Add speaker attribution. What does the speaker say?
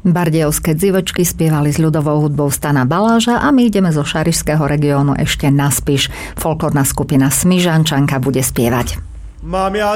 Speaker 1: Bardejovské dzivečky spievali s ľudovou hudbou Stana Baláža a my ideme zo šarišského regiónu ešte na Spiš. Folklórna skupina Smižančanka bude spievať.
Speaker 2: Mám ja